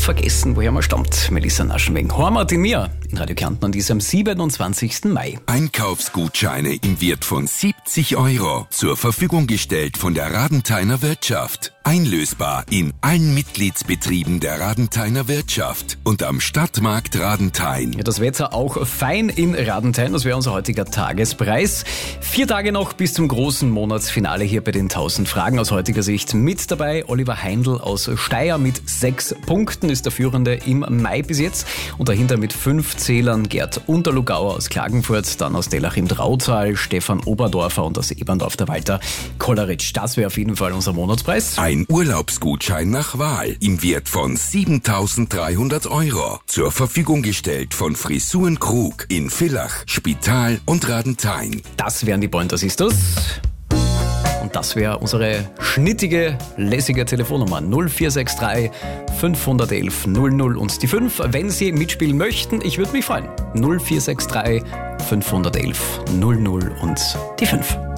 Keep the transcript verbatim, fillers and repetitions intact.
vergessen, woher man stammt. Melissa Naschenweng. Heimat in mir in Radio Kärnten an diesem siebenundzwanzigsten Mai. Einkaufsgutscheine im Wert von siebzig Euro zur Verfügung gestellt von der Radentheiner Wirtschaft. Einlösbar in allen Mitgliedsbetrieben der Radentheiner Wirtschaft und am Stadtmarkt Radenthein. Ja, das Wetter auch fein in Radenthein, das wäre unser heutiger Tagespreis. Vier Tage noch bis zum großen Monatsfinale hier bei den tausend Fragen aus heutiger Sicht. Mit dabei Oliver Heindl aus Steyr mit sechs Punkten, ist der Führende im Mai bis jetzt. Und dahinter mit fünf Zählern Gerd Unterlugauer aus Klagenfurt, dann aus Dellach im Drautal, Stefan Oberdorfer und aus Eberndorf der Walter Kolleritsch. Das wäre auf jeden Fall unser Monatspreis. Ein Urlaubsgutschein nach Wahl im Wert von siebentausenddreihundert Euro. Zur Verfügung gestellt von Frisuren Krug in Villach, Spital und Radenthein. Das wären die Pointer Sisters. Und das wäre unsere schnittige, lässige Telefonnummer null vier sechs drei fünf eins eins null null und die fünf. Wenn Sie mitspielen möchten, ich würde mich freuen. null vier sechs drei fünf eins eins null null und die fünf.